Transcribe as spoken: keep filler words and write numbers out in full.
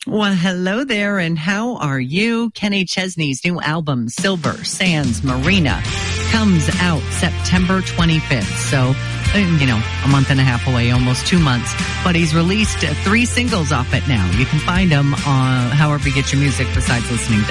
Well, hello there, and how are you? Kenny Chesney's new album, Silver Sands Marina, comes out September twenty-fifth. So, you know, a month and a half away, almost two months. But he's released three singles off it now. You can find them on however you get your music besides listening to